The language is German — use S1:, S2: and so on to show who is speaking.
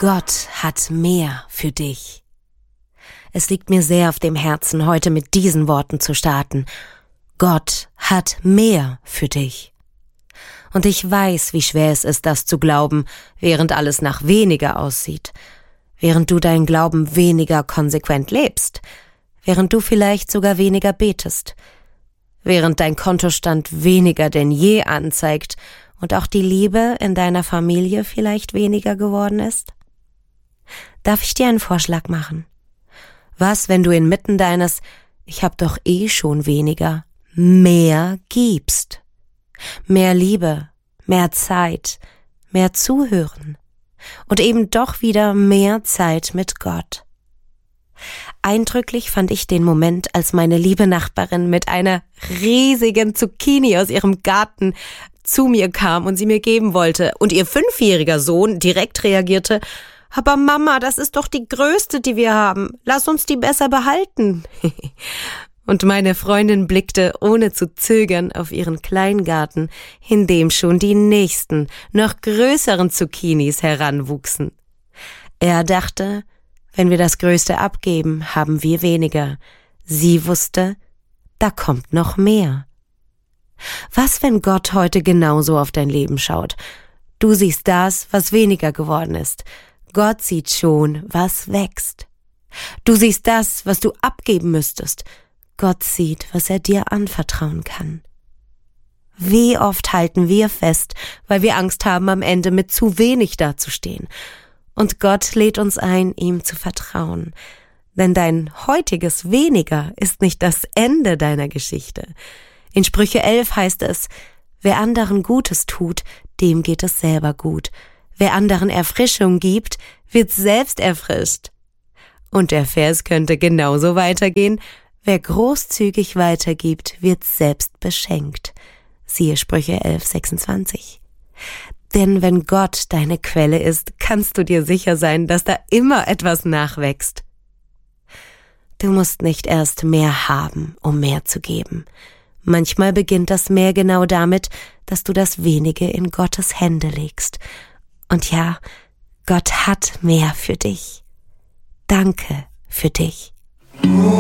S1: Gott hat mehr für dich. Es liegt mir sehr auf dem Herzen, heute mit diesen Worten zu starten. Gott hat mehr für dich. Und ich weiß, wie schwer es ist, das zu glauben, während alles nach weniger aussieht, während du deinen Glauben weniger konsequent lebst, während du vielleicht sogar weniger betest, während dein Kontostand weniger denn je anzeigt und auch die Liebe in deiner Familie vielleicht weniger geworden ist. Darf ich dir einen Vorschlag machen? Was, wenn du inmitten deines »Ich hab doch eh schon weniger« mehr gibst? Mehr Liebe, mehr Zeit, mehr Zuhören und eben doch wieder mehr Zeit mit Gott. Eindrücklich fand ich den Moment, als meine liebe Nachbarin mit einer riesigen Zucchini aus ihrem Garten zu mir kam und sie mir geben wollte und ihr 5-jähriger Sohn direkt reagierte: »Aber Mama, das ist doch die größte, die wir haben. Lass uns die besser behalten.« Und meine Freundin blickte ohne zu zögern auf ihren Kleingarten, in dem schon die nächsten, noch größeren Zucchinis heranwuchsen. Er dachte, wenn wir das Größte abgeben, haben wir weniger. Sie wusste, da kommt noch mehr. Was, wenn Gott heute genauso auf dein Leben schaut? Du siehst das, was weniger geworden ist. Gott sieht schon, was wächst. Du siehst das, was du abgeben müsstest. Gott sieht, was er dir anvertrauen kann. Wie oft halten wir fest, weil wir Angst haben, am Ende mit zu wenig dazustehen. Und Gott lädt uns ein, ihm zu vertrauen. Denn dein heutiges Weniger ist nicht das Ende deiner Geschichte. In Sprüche 11 heißt es: Wer anderen Gutes tut, dem geht es selber gut. Wer anderen Erfrischung gibt, wird selbst erfrischt. Und der Vers könnte genauso weitergehen: Wer großzügig weitergibt, wird selbst beschenkt. Siehe Sprüche 11,26. Denn wenn Gott deine Quelle ist, kannst du dir sicher sein, dass da immer etwas nachwächst. Du musst nicht erst mehr haben, um mehr zu geben. Manchmal beginnt das Mehr genau damit, dass du das Wenige in Gottes Hände legst. Und ja, Gott hat mehr für dich. Danke für dich.